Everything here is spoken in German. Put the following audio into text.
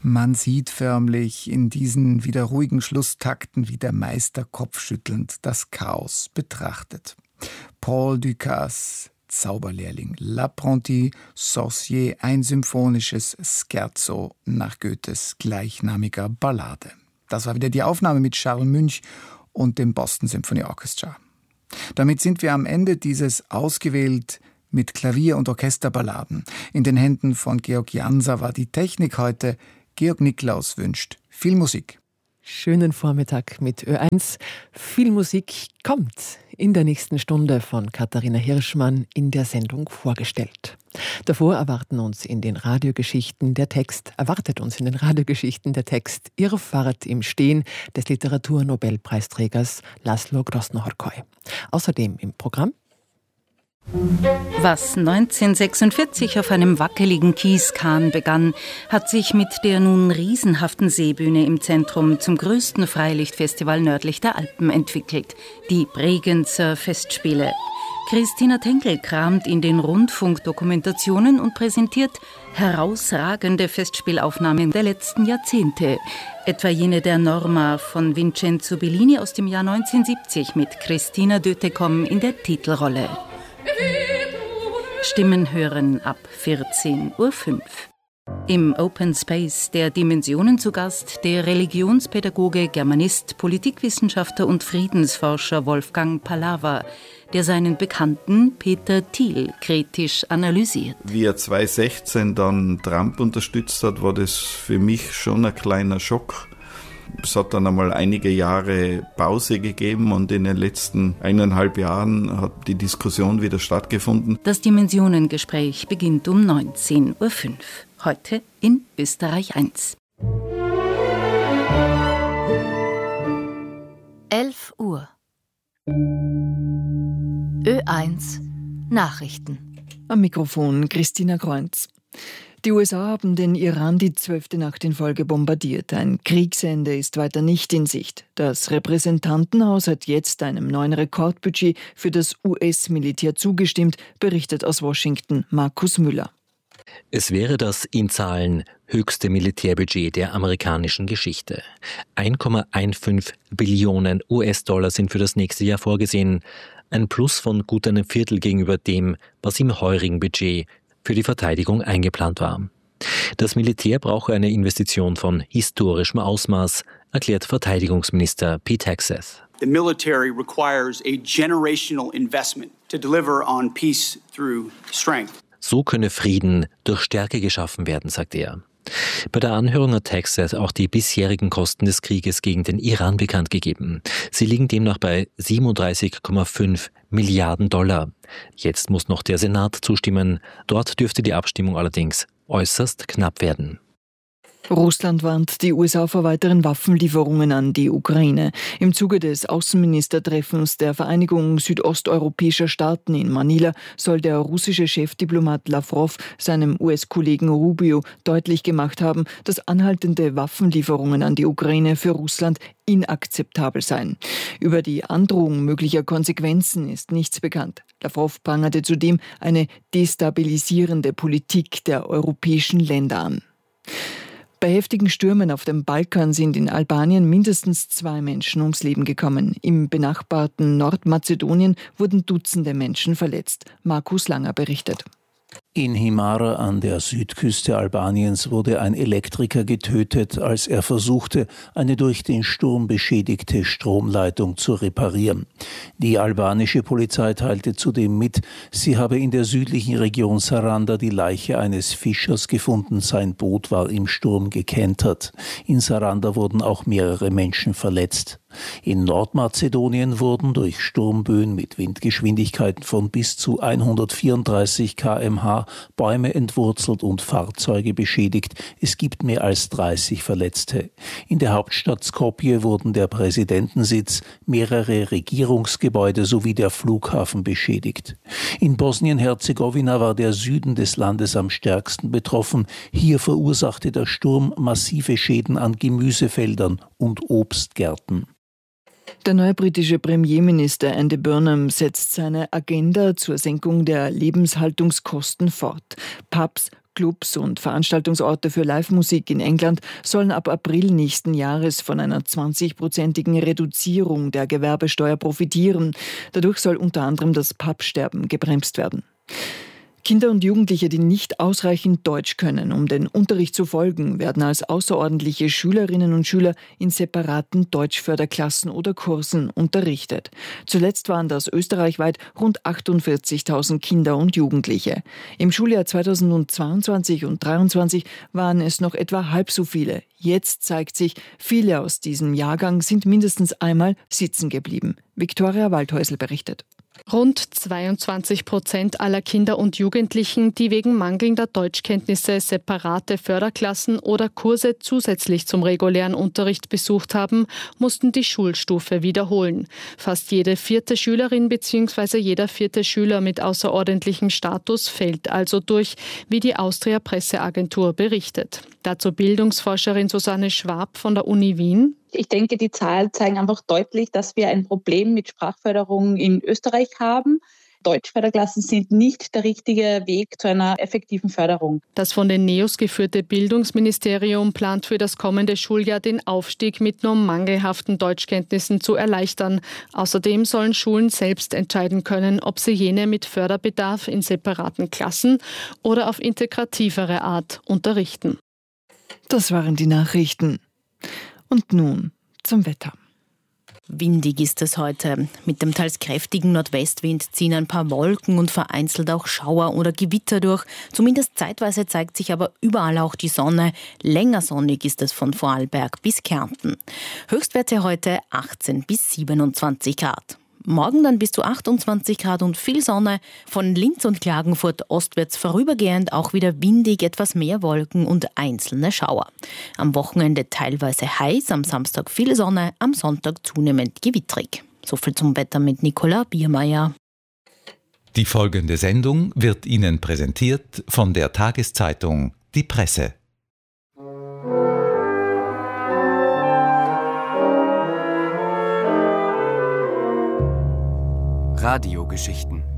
Man sieht förmlich in diesen wieder ruhigen Schlusstakten, wie der Meister kopfschüttelnd das Chaos betrachtet. Paul Dukas, Zauberlehrling, L'Apprenti Sorcier, ein symphonisches Scherzo nach Goethes gleichnamiger Ballade. Das war wieder die Aufnahme mit Charles Münch und dem Boston Symphony Orchestra. Damit sind wir am Ende dieses ausgewählt mit Klavier- und Orchesterballaden. In den Händen von Georg Janser war die Technik heute. Georg Niklaus wünscht viel Musik. Schönen Vormittag mit Ö1. Viel Musik kommt in der nächsten Stunde von Katharina Hirschmann in der Sendung vorgestellt. Davor erwartet uns in den Radiogeschichten der Text Irrfahrt im Stehen des Literaturnobelpreisträgers Laszlo Grosnohorkoi. Außerdem im Programm: Was 1946 auf einem wackeligen Kieskahn begann, hat sich mit der nun riesenhaften Seebühne im Zentrum zum größten Freilichtfestival nördlich der Alpen entwickelt, die Bregenzer Festspiele. Christina Tenkel kramt in den Rundfunkdokumentationen und präsentiert herausragende Festspielaufnahmen der letzten Jahrzehnte, etwa jene der Norma von Vincenzo Bellini aus dem Jahr 1970 mit Christina Dötekom in der Titelrolle. Stimmen hören ab 14.05 Uhr. Im Open Space der Dimensionen zu Gast der Religionspädagoge, Germanist, Politikwissenschaftler und Friedensforscher Wolfgang Pallava, der seinen Bekannten Peter Thiel kritisch analysiert. Wie er 2016 dann Trump unterstützt hat, war das für mich schon ein kleiner Schock. Es hat dann einmal einige Jahre Pause gegeben und in den letzten 1,5 Jahren hat die Diskussion wieder stattgefunden. Das Dimensionengespräch beginnt um 19.05 Uhr. Heute in Österreich 1. 11 Uhr. Ö1 Nachrichten. Am Mikrofon Christina Kreunz. Die USA haben den Iran die 12. Nacht in Folge bombardiert. Ein Kriegsende ist weiter nicht in Sicht. Das Repräsentantenhaus hat jetzt einem neuen Rekordbudget für das US-Militär zugestimmt, berichtet aus Washington Markus Müller. Es wäre das in Zahlen höchste Militärbudget der amerikanischen Geschichte. 1,15 Billionen US-Dollar sind für das nächste Jahr vorgesehen. Ein Plus von gut einem Viertel gegenüber dem, was im heurigen Budget für die Verteidigung eingeplant war. Das Militär brauche eine Investition von historischem Ausmaß, erklärt Verteidigungsminister Pete Hegseth. The military requires a generational investment to deliver on peace through strength. So könne Frieden durch Stärke geschaffen werden, sagt er. Bei der Anhörung hat Hegseth auch die bisherigen Kosten des Krieges gegen den Iran bekannt gegeben. Sie liegen demnach bei 37,5 Milliarden Dollar. Jetzt muss noch der Senat zustimmen. Dort dürfte die Abstimmung allerdings äußerst knapp werden. Russland warnt die USA vor weiteren Waffenlieferungen an die Ukraine. Im Zuge des Außenministertreffens der Vereinigung südosteuropäischer Staaten in Manila soll der russische Chefdiplomat Lavrov seinem US-Kollegen Rubio deutlich gemacht haben, dass anhaltende Waffenlieferungen an die Ukraine für Russland inakzeptabel seien. Über die Androhung möglicher Konsequenzen ist nichts bekannt. Lavrov prangerte zudem eine destabilisierende Politik der europäischen Länder an. Bei heftigen Stürmen auf dem Balkan sind in Albanien mindestens 2 Menschen ums Leben gekommen. Im benachbarten Nordmazedonien wurden Dutzende Menschen verletzt. Markus Langer berichtet. In Himara an der Südküste Albaniens wurde ein Elektriker getötet, als er versuchte, eine durch den Sturm beschädigte Stromleitung zu reparieren. Die albanische Polizei teilte zudem mit, sie habe in der südlichen Region Saranda die Leiche eines Fischers gefunden. Sein Boot war im Sturm gekentert. In Saranda wurden auch mehrere Menschen verletzt. In Nordmazedonien wurden durch Sturmböen mit Windgeschwindigkeiten von bis zu 134 km/h Bäume entwurzelt und Fahrzeuge beschädigt. Es gibt mehr als 30 Verletzte. In der Hauptstadt Skopje wurden der Präsidentensitz, mehrere Regierungsgebäude sowie der Flughafen beschädigt. In Bosnien-Herzegowina war der Süden des Landes am stärksten betroffen. Hier verursachte der Sturm massive Schäden an Gemüsefeldern und Obstgärten. Der neue britische Premierminister Andy Burnham setzt seine Agenda zur Senkung der Lebenshaltungskosten fort. Pubs, Clubs und Veranstaltungsorte für Live-Musik in England sollen ab April nächsten Jahres von einer 20-prozentigen Reduzierung der Gewerbesteuer profitieren. Dadurch soll unter anderem das Pubsterben gebremst werden. Kinder und Jugendliche, die nicht ausreichend Deutsch können, um den Unterricht zu folgen, werden als außerordentliche Schülerinnen und Schüler in separaten Deutschförderklassen oder Kursen unterrichtet. Zuletzt waren das österreichweit rund 48.000 Kinder und Jugendliche. Im Schuljahr 2022 und 2023 waren es noch etwa halb so viele. Jetzt zeigt sich, viele aus diesem Jahrgang sind mindestens einmal sitzen geblieben. Viktoria Waldhäusl berichtet. Rund 22% aller Kinder und Jugendlichen, die wegen mangelnder Deutschkenntnisse separate Förderklassen oder Kurse zusätzlich zum regulären Unterricht besucht haben, mussten die Schulstufe wiederholen. Fast jede 4. Schülerin bzw. jeder 4. Schüler mit außerordentlichem Status fällt also durch, wie die Austria Presseagentur berichtet. Dazu Bildungsforscherin Susanne Schwab von der Uni Wien. Ich denke, die Zahlen zeigen einfach deutlich, dass wir ein Problem mit Sprachförderung in Österreich haben. Deutschförderklassen sind nicht der richtige Weg zu einer effektiven Förderung. Das von den NEOS geführte Bildungsministerium plant für das kommende Schuljahr den Aufstieg mit nur mangelhaften Deutschkenntnissen zu erleichtern. Außerdem sollen Schulen selbst entscheiden können, ob sie jene mit Förderbedarf in separaten Klassen oder auf integrativere Art unterrichten. Das waren die Nachrichten. Und nun zum Wetter. Windig ist es heute. Mit dem teils kräftigen Nordwestwind ziehen ein paar Wolken und vereinzelt auch Schauer oder Gewitter durch. Zumindest zeitweise zeigt sich aber überall auch die Sonne. Länger sonnig ist es von Vorarlberg bis Kärnten. Höchstwerte heute 18 bis 27 Grad. Morgen dann bis zu 28 Grad und viel Sonne. Von Linz und Klagenfurt ostwärts vorübergehend auch wieder windig, etwas mehr Wolken und einzelne Schauer. Am Wochenende teilweise heiß, am Samstag viel Sonne, am Sonntag zunehmend gewittrig. Soviel zum Wetter mit Nicola Biermeier. Die folgende Sendung wird Ihnen präsentiert von der Tageszeitung Die Presse. Radiogeschichten.